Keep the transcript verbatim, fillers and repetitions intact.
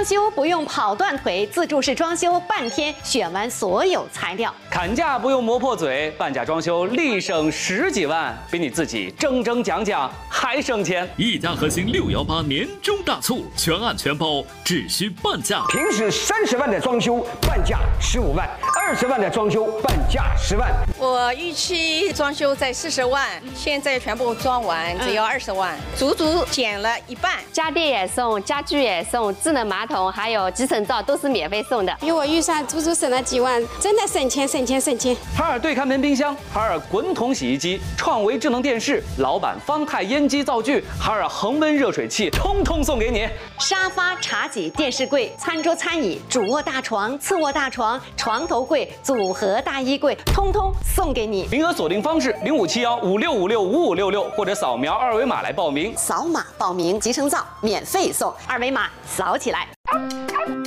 装修不用跑断腿，自助式装修半天选完所有材料。 砍价不用磨破嘴，半价装修立省十几万，比你自己争争讲讲还省钱。 一家核心六幺八年终大促，全案全包，只需半价。 平时三十万的装修，半价十五万；二十万的装修，半价十万。 我预期装修在四十万，现在全部装完只要二十万，足足减了一半。 家电也送，家具也送，智能马桶还有集成灶都是免费送的。 比我预算足足省了几万，真的省钱省钱省钱。 海尔对看门冰箱、海尔滚筒洗衣机、创维智能电视、老板方太烟机灶具、海尔恒温热水器，通通送给你。 沙发、茶几、电视柜、餐桌、餐椅、主卧大床、次卧大床、床头柜、组合大衣柜，通通送给你。 名额锁定方式：零五七幺五六五六五五六六，或者扫描二维码来报名。 扫码报名，集成灶免费送，二维码扫起来。